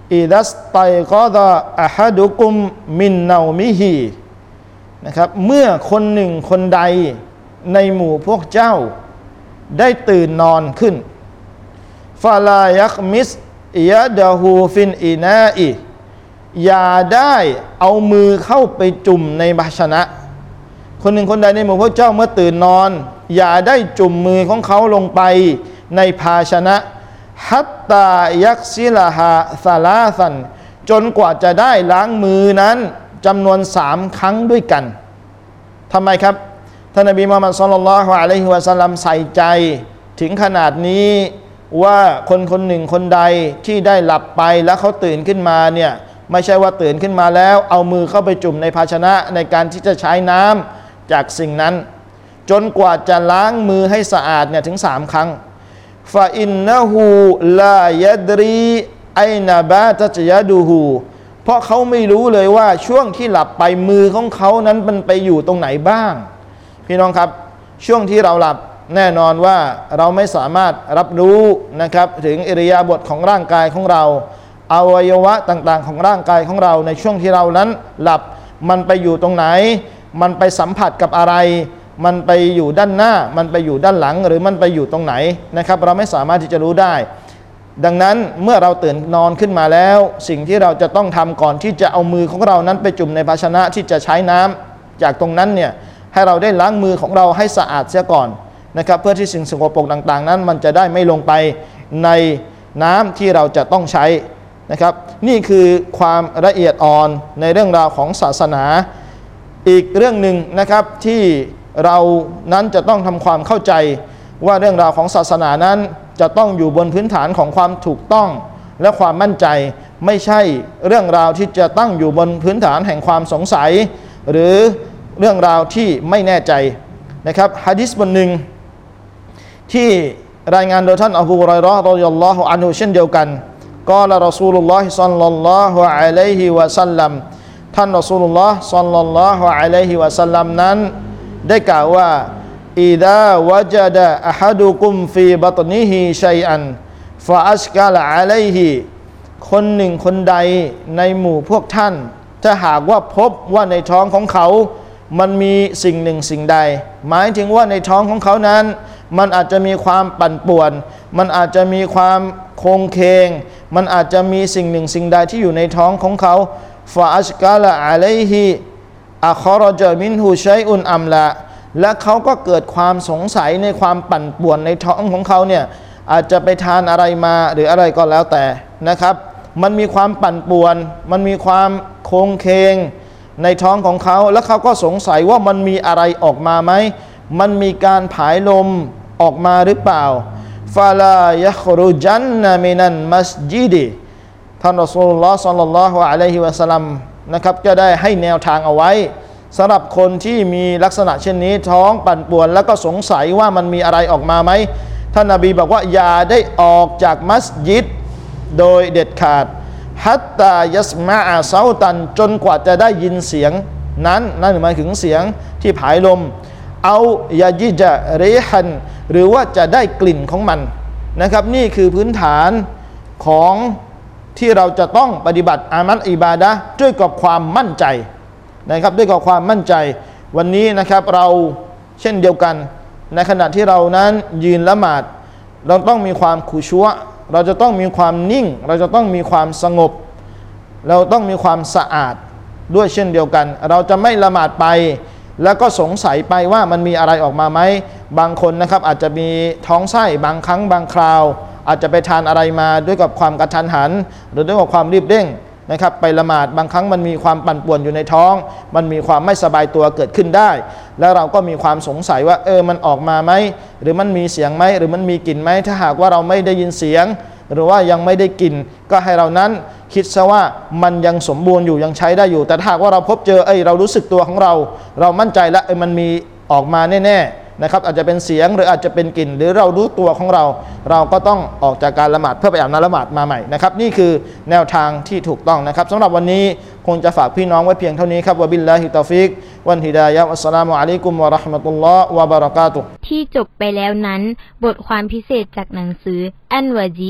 อิดัสไตกอดะอะฮัดุกุมมินเนามิฮีนะครับเมื่อคนหนึ่งคนใดในหมู่พวกเจ้าได้ตื่นนอนขึ้นฟาลายักมิสยะดะฮูฟินอินาอิอย่าได้เอามือเข้าไปจุ่มในภาชนะคนหนึ่งคนใดในหมู่พวกเจ้าเมื่อตื่นนอนอย่าได้จุ่มมือของเขาลงไปในภาชนะฮัตตายักซิลาฮาซาลาซันจนกว่าจะได้ล้างมือนั้นจำนวน3 ครั้งด้วยกันทำไมครับท่านนบีมุฮัมมัดศ็อลลัลลอฮุอะลัยฮิวะซัลลัมใส่ใจถึงขนาดนี้ว่าคนคนหนึ่งคนใดที่ได้หลับไปแล้วเขาตื่นขึ้นมาเนี่ยไม่ใช่ว่าตื่นขึ้นมาแล้วเอามือเข้าไปจุ่มในภาชนะในการที่จะใช้น้ำจากสิ่งนั้นจนกว่าจะล้างมือให้สะอาดเนี่ยถึง3 ครั้งฟาอินนะฮูลายัดรีไอนาบาตะยะดูฮูเพราะเขาไม่รู้เลยว่าช่วงที่หลับไปมือของเขานั้นมันไปอยู่ตรงไหนบ้างพี่น้องครับช่วงที่เราหลับแน่นอนว่าเราไม่สามารถรับรู้นะครับถึงอิริยาบถของร่างกายของเราอวัยวะต่างๆของร่างกายของเราในช่วงที่เรานั้นหลับมันไปอยู่ตรงไหนมันไปสัมผัสกับอะไรมันไปอยู่ด้านหน้ามันไปอยู่ด้านหลังหรือมันไปอยู่ตรงไหนนะครับเราไม่สามารถที่จะรู้ได้ดังนั้นเมื่อเราตื่นนอนขึ้นมาแล้วสิ่งที่เราจะต้องทำก่อนที่จะเอามือของเรานั้นไปจุ่มในภาชนะที่จะใช้น้ำจากตรงนั้นเนี่ยให้เราได้ล้างมือของเราให้สะอาดเสียก่อนนะครับเพื่อที่สิ่งสกปรกต่างๆนั้นมันจะได้ไม่ลงไปในน้ำที่เราจะต้องใช้นะครับนี่คือความละเอียดอ่อนในเรื่องราวของศาสนาอีกเรื่องหนึ่งนะครับที่เรานั้นจะต้องทำความเข้าใจว่าเรื่องราวของศาสนานั้นจะต้องอยู่บนพื้นฐานของความถูกต้องและความมั่นใจไม่ใช่เรื่องราวที่จะตั้งอยู่บนพื้นฐานแห่งความสงสัยหรือเรื่องราวที่ไม่แน่ใจนะครับหะดีษบทหนึ่งที่รายงานโดยท่านอบูฮุรอยเราะห์รอฎิยัลลอฮุอันฮุเช่นเดียวกันกล่าวรอซูลุลลอฮิศ็อลลัลลอฮุอะลัยฮิวะซัลลัมท่านรอซูลุลลอฮ์ศ็อลลัลลอฮุอะลัยฮิวะซัลลัมนั้นได้กล่าวว่าอิดาวะจดะอะฮัดุกุมฟีบัตนิฮิชัยอันฟะอัชกะลอะลัยฮิคนหนึ่งคนใดในหมู่พวกท่านถ้าหากว่าพบว่าในท้องของเขามันมีสิ่งหนึ่งสิ่งใดหมายถึงว่าในท้องของเขานั้นมันอาจจะมีความปั่นป่วนมันอาจจะมีความโคงเคงมันอาจจะมีสิ่งหนึ่งสิ่งใดที่อยู่ในท้องของเขาฟาอัชกาละอะลัยฮิอะคอรจามินฮูชัยอุนอัมละและเขาก็เกิดความสงสัยในความปั่นป่วนในท้องของเขาเนี่ยอาจจะไปทานอะไรมาหรืออะไรก็แล้วแต่นะครับมันมีความปั่นป่วนมันมีความโคงเคงในท้องของเขาแล้วเขาก็สงสัยว่ามันมีอะไรออกมาไหมมันมีการผายลมออกมาหรือเปล่าฟาลายะครุจันนะมินันมัสยิดท่านรอซูลุลลอฮ์ศ็อลลัลลอฮุอะลัยฮิวะซัลลัมนะครับจะได้ให้แนวทางเอาไว้สำหรับคนที่มีลักษณะเช่นนี้ท้องปั่นป่วนแล้วก็สงสัยว่ามันมีอะไรออกมาไหมท่านนบีบอกว่าอย่าได้ออกจากมัสยิดโดยเด็ดขาดฮัตตายัสมาอะเซาตันจนกว่าจะได้ยินเสียงนั้นนั่นหมายถึงเสียงที่ผายลมเอายาจิจะเรฮันหรือว่าจะได้กลิ่นของมันนะครับนี่คือพื้นฐานของที่เราจะต้องปฏิบัติอามัลอิบาดะห์ด้วยกับความมั่นใจนะครับด้วยกับความมั่นใจวันนี้นะครับเราเช่นเดียวกันในขณะที่เรานั้นยืนละหมาดเราต้องมีความขุชัวเราจะต้องมีความนิ่งเราจะต้องมีความสงบเราต้องมีความสะอาดด้วยเช่นเดียวกันเราจะไม่ละหมาดไปแล้วก็สงสัยไปว่ามันมีอะไรออกมาไหมบางคนนะครับอาจจะมีท้องไส้บางครั้งบางคราวอาจจะไปทานอะไรมาด้วยกับความกระทันหันหรือด้วยกับความรีบเร่งนะครับไปละหมาดบางครั้งมันมีความปั่นป่วนอยู่ในท้องมันมีความไม่สบายตัวเกิดขึ้นได้แล้วเราก็มีความสงสัยว่ามันออกมาไหมหรือมันมีเสียงไหมหรือมันมีกลิ่นไหมถ้าหากว่าเราไม่ได้ยินเสียงหรือว่ายังไม่ได้กลิ่นก็ให้เรานั้นคิดซะว่ามันยังสมบูรณ์อยู่ยังใช้ได้อยู่แต่ถ้าหากว่าเราพบเจอเรารู้สึกตัวของเรามั่นใจแล้วมันมีออกมาแน่ๆนะครับอาจจะเป็นเสียงหรืออาจจะเป็นกลิ่นหรือเรารู้ตัวของเราก็ต้องออกจากการละหมาดเพื่อไปอาบน้ำละหมาดมาใหม่นะครับนี่คือแนวทางที่ถูกต้องนะครับสำหรับวันนี้คงจะฝากพี่น้องไว้เพียงเท่านี้ครับวะบิลลาฮิตอฟิกวันฮิดายะฮ์อัสสลามุอะลัยกุมวะเราะห์มะตุลลอฮ์วะบะเราะกาตุฮ์ที่จบไปแล้วนั้นบทความพิเศษจากหนังสืออันวะจีซ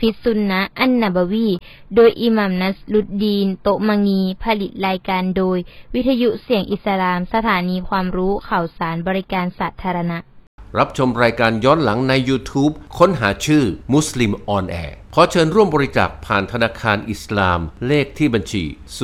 ฟิสซุนนะอันนบวีโดยอิหมัมนัสรุดดีนโตมังีผลิตรายการโดยวิทยุเสียงอิสลามสถานีความรู้ข่าวสารบริการสาธารณะรับชมรายการย้อนหลังใน YouTube ค้นหาชื่อมุสลิมออนแอร์ขอเชิญร่วมบริจาคผ่านธนาคารอิสลามเลขที่บัญชี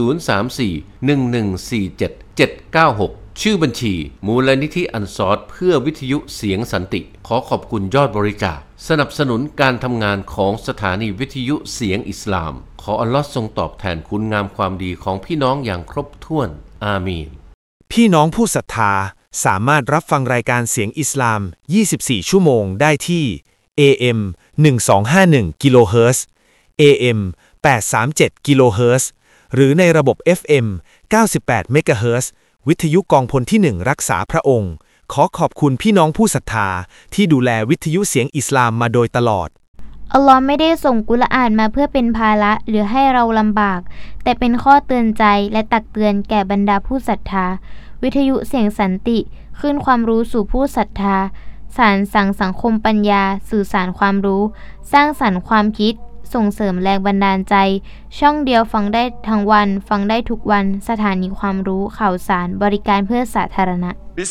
034-1147-796 ชื่อบัญชีมูลนิธิอันซอรเพื่อวิทยุเสียงสันติขอขอบคุณยอดบริจาคสนับสนุนการทำงานของสถานีวิทยุเสียงอิสลามขออัลลอฮ์ทรงตอบแทนคุณงามความดีของพี่น้องอย่างครบถ้วนอามีนพี่น้องผู้ศรัทธาสามารถรับฟังรายการเสียงอิสลาม 24 ชั่วโมงได้ที่ AM 1251 กิโลเฮิรตซ์ AM 837 กิโลเฮิรตซ์ หรือในระบบ FM 98 เมกะเฮิรตซ์ วิทยุกองพลที่ 1 รักษาพระองค์ขอขอบคุณพี่น้องผู้ศรัทธาที่ดูแลวิทยุเสียงอิสลามมาโดยตลอดอัลลอฮ์ไม่ได้ส่งกุรอานมาเพื่อเป็นภาระหรือให้เราลำบากแต่เป็นข้อเตือนใจและตักเตือนแก่บรรดาผู้ศรัทธาวิทยุเสียงสันติขึ้นความรู้สู่ผู้ศรัทธาสานสั่งสังคมปัญญาสื่อสารความรู้สร้างสรรค์ความคิดส่งเสริมแรงบันดาลใจช่องเดียวฟังได้ทั้งวันฟังได้ทุกวันสถานีความรู้ข่าวสารบริการเพื่อสาธารณะ